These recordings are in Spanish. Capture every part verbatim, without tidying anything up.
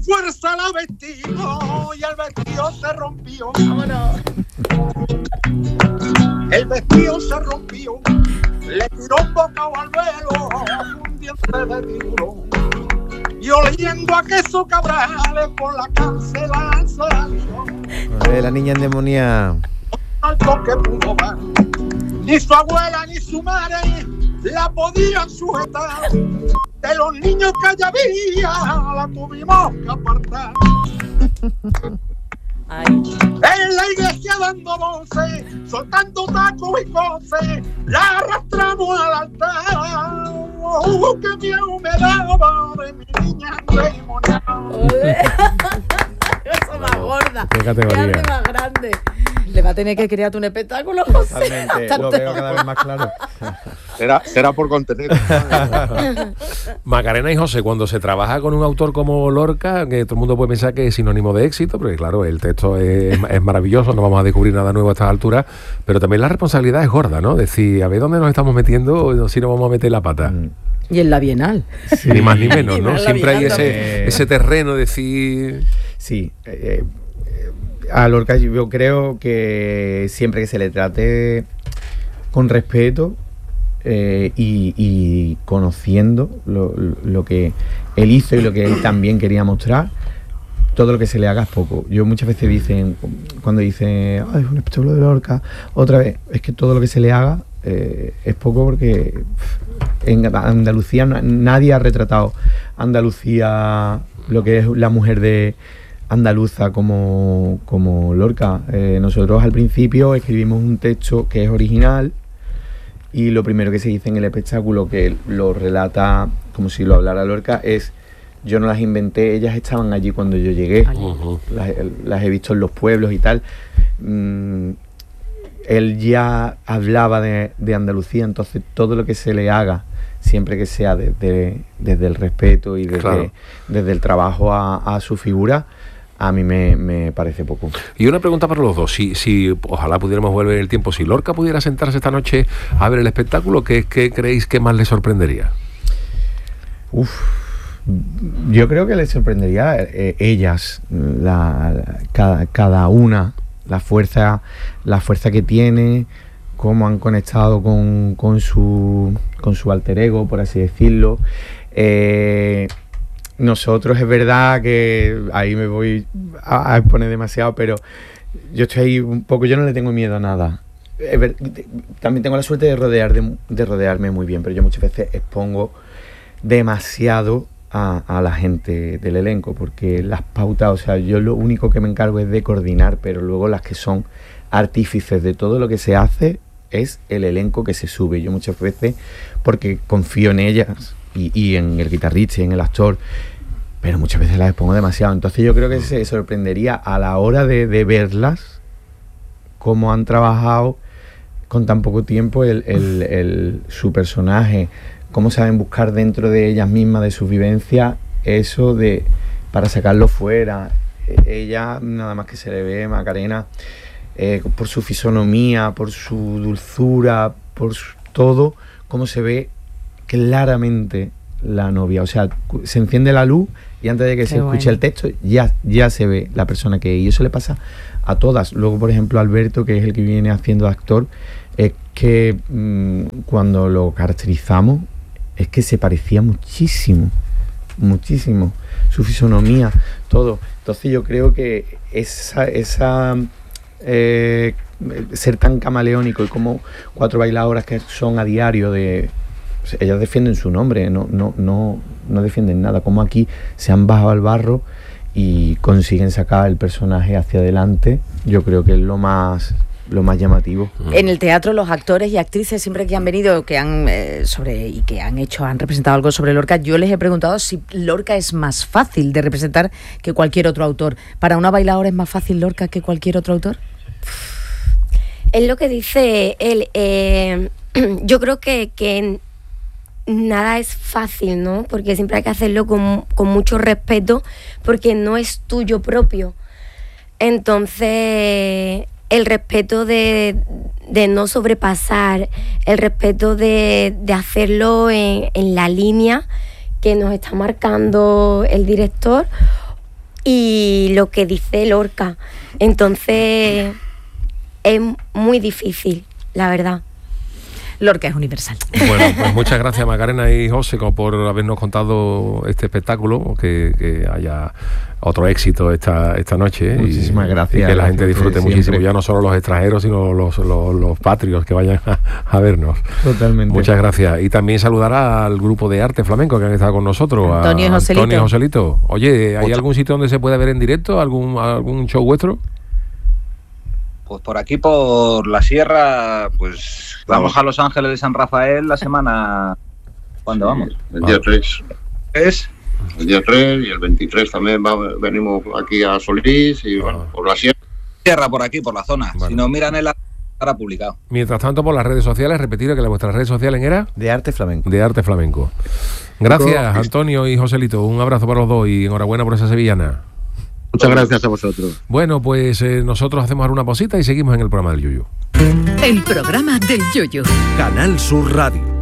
fuerza la vestido y el vestido se rompió. Vámonos. El vestido se rompió, le tiró un bocado al velo, un diente de tiburón. Y oliendo a queso cabrales por la cárcel salió. A ver, la niña endemoniada. Al toque pudo dar. Ni su abuela ni su madre la podían sujetar. De los niños que allá había, la tuvimos que apartar. Ay. En la iglesia dando voces, soltando tacos y coces, la arrastramos al altar. Oh, que miedo me daba de mi niña endemoniada. Eso más gorda. Qué categoría. Qué más grande. Le va a tener que crear un espectáculo, José. Totalmente, lo veo cada vez más claro. Será, será por contenido. Macarena y José, cuando se trabaja con un autor como Lorca, que todo el mundo puede pensar que es sinónimo de éxito, porque claro, el texto es, es maravilloso, no vamos a descubrir nada nuevo a estas alturas, pero también la responsabilidad es gorda, ¿no? Decir, a ver dónde nos estamos metiendo, si no vamos a meter la pata. Mm. Y en la Bienal. Sí. Ni más ni menos, ¿no? Siempre hay ese, ese terreno de decir... Sí, eh, a Lorca yo creo que siempre que se le trate con respeto eh, y, y conociendo lo, lo que él hizo y lo que él también quería mostrar, todo lo que se le haga es poco. Yo muchas veces dicen, cuando dicen, ah, es un espectáculo de Lorca, otra vez, es que todo lo que se le haga eh, es poco porque en Andalucía nadie ha retratado Andalucía, lo que es la mujer de andaluza como, como Lorca. Eh, nosotros al principio escribimos un texto que es original y lo primero que se dice en el espectáculo, que lo relata como si lo hablara Lorca, es: yo no las inventé, ellas estaban allí cuando yo llegué, uh-huh. las, las he visto en los pueblos y tal. Mm, él ya hablaba de, de Andalucía, entonces todo lo que se le haga, siempre que sea desde, desde el respeto y desde, claro. desde el trabajo a, a su figura, a mí me, me parece poco. Y una pregunta para los dos, si, si ojalá pudiéramos volver el tiempo, si Lorca pudiera sentarse esta noche a ver el espectáculo, ¿qué, qué creéis que más le sorprendería? Uf, yo creo que le sorprendería eh, ellas, la, la, cada, cada una, la fuerza, la fuerza que tiene, cómo han conectado con, con, su, con su alter ego, por así decirlo. Eh, nosotros es verdad que ahí me voy a, a exponer demasiado, pero yo estoy ahí un poco, yo no le tengo miedo a nada. Es ver, también tengo la suerte de, rodear, de, de rodearme muy bien, pero yo muchas veces expongo demasiado a, a la gente del elenco, porque las pautas, o sea, yo lo único que me encargo es de coordinar, pero luego las que son artífices de todo lo que se hace es el elenco que se sube. Yo muchas veces, porque confío en ellas y, y en el guitarrista y en el actor, pero muchas veces las expongo demasiado. Entonces yo creo que se sorprendería a la hora de, de verlas cómo han trabajado con tan poco tiempo el, el, el, su personaje, cómo saben buscar dentro de ellas mismas, de su vivencia, eso de para sacarlo fuera. Ella, nada más que se le ve, Macarena, eh, por su fisonomía, por su dulzura, por su, todo, cómo se ve claramente la novia. O sea, se enciende la luz y antes de que Qué se escuche bueno. el texto, ya, ya se ve la persona que es. Y eso le pasa a todas. Luego, por ejemplo, Alberto, que es el que viene haciendo de actor, es que mmm, cuando lo caracterizamos, es que se parecía muchísimo, muchísimo, su fisonomía, todo. Entonces yo creo que esa, esa eh, ser tan camaleónico y como cuatro bailadoras que son a diario de, pues ellas defienden su nombre, no, no, no, no defienden nada, como aquí se han bajado al barro y consiguen sacar el personaje hacia adelante. Yo creo que es lo más lo más llamativo. En el teatro, los actores y actrices siempre que han venido, que han eh, sobre y que han hecho, han representado algo sobre Lorca, yo les he preguntado si Lorca es más fácil de representar que cualquier otro autor. ¿Para una bailadora es más fácil Lorca que cualquier otro autor? Es lo que dice él. Eh, yo creo que, que nada es fácil, ¿no? Porque siempre hay que hacerlo con, con mucho respeto, porque no es tuyo propio. Entonces, el respeto de, de no sobrepasar, el respeto de, de hacerlo en, en la línea que nos está marcando el director, y lo que dice Lorca. Entonces es muy difícil, la verdad. Lorca es universal. Bueno, pues muchas gracias Macarena y José por habernos contado este espectáculo, que, que haya otro éxito esta, esta noche. Muchísimas y, gracias. Y que la gente disfrute siempre. muchísimo, ya no solo los extranjeros, sino los, los, los patrios que vayan a, a vernos. Totalmente. Muchas gracias. Y también saludar al grupo de arte flamenco que han estado con nosotros. Antonio y Joselito. Antonio y Joselito. Oye, ¿hay Muchas. algún sitio donde se pueda ver en directo? ¿Algún, algún show vuestro? Pues por aquí, por la sierra, pues vamos a Los Ángeles de San Rafael la semana... ¿Cuándo vamos? El día tres. ¿Es? El día tres y el veintitrés también va, venimos aquí a Solís y bueno, Ah. por la sierra. Sierra por aquí, por la zona. Vale. Si no miran el estará publicado. Mientras tanto, por las redes sociales, repetir que la vuestras redes sociales era De arte flamenco. de arte flamenco. Gracias, Todo. Antonio y Joselito. Un abrazo para los dos y enhorabuena por esa sevillana. Muchas gracias a vosotros. Bueno, pues eh, nosotros hacemos ahora una pausita y seguimos en el programa del Yuyu. El programa del Yoyo. Canal Sur Radio.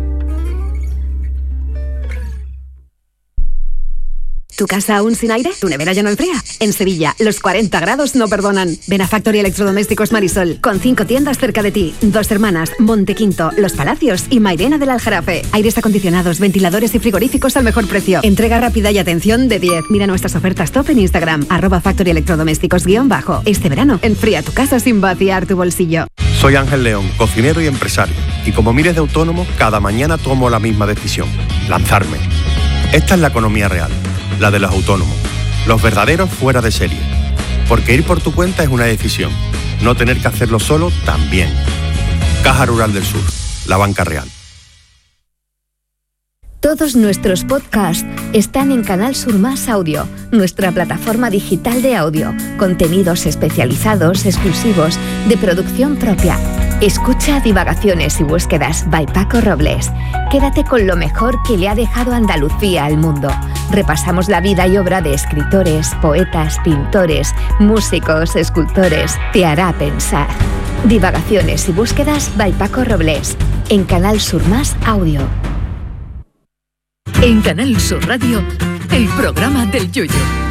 ¿Tu casa aún sin aire? ¿Tu nevera ya no enfría? En Sevilla, los cuarenta grados no perdonan. Ven a Factory Electrodomésticos Marisol, con cinco tiendas cerca de ti. Dos Hermanas, Montequinto, Los Palacios y Mairena del Aljarafe. Aires acondicionados, ventiladores y frigoríficos al mejor precio. Entrega rápida y atención de diez. Mira nuestras ofertas top en Instagram, arroba Factory Electrodomésticos guión bajo. Este verano, enfría tu casa sin vaciar tu bolsillo. Soy Ángel León, cocinero y empresario. Y como miles de autónomos, cada mañana tomo la misma decisión: lanzarme. Esta es la economía real, la de los autónomos, los verdaderos fuera de serie. Porque ir por tu cuenta es una decisión, no tener que hacerlo solo también. Caja Rural del Sur, la banca real. Todos nuestros podcasts están en Canal Sur Más Audio, nuestra plataforma digital de audio, contenidos especializados, exclusivos, de producción propia. Escucha Divagaciones y Búsquedas by Paco Robles. Quédate con lo mejor que le ha dejado Andalucía al mundo. Repasamos la vida y obra de escritores, poetas, pintores, músicos, escultores. Te hará pensar. Divagaciones y Búsquedas by Paco Robles, en Canal Sur Más Audio. En Canal Sur Radio, el programa del Yoyo.